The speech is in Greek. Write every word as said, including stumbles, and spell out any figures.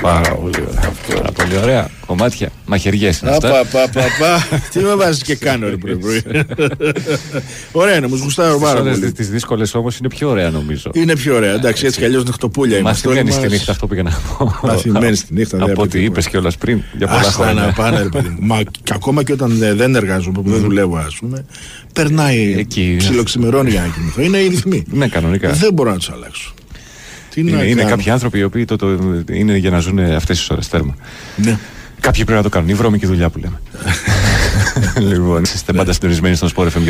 Πάρα πολύ ωραία. Πάρα πολύ ωραία. Κομμάτια. Μαχαιριές είναι αυτά. Πα, πα, πα, πα. Τι με βάζεις και κάνω ρε πρωί. Ωραία είναι, μου γουστάρω πάρα πολύ. Τις δύσκολες όμως είναι πιο ωραία νομίζω. Είναι πιο ωραία, εντάξει, έτσι κι αλλιώς νυχτοπούλια είμαστε. Μαθημένοι στη νύχτα, αυτό πήγα να πω. Μαθημένοι στη νύχτα. Από ό,τι είπες κιόλας πριν για πολλά Άστα χρόνια. να πάνε ρε παιδί μου. Μα και ακόμα και όταν δεν εργάζομαι, που δεν δουλεύω ας πούμε, περνάει, ψιλοξημερώνει για να κοιμηθώ. Είναι οι ρυθμοί. Ναι, κανονικά. Δεν μπορώ να τους αλλάξω. Είναι, είναι κάποιοι άνθρωποι οι οποίοι το, το, είναι για να ζουν αυτές τις ώρες τέρμα. Ναι. Κάποιοι πρέπει να το κάνουν. Η βρώμικη δουλειά που λέμε. Λοιπόν, είστε πάντα συντονισμένοι στον Sport εφ εμ.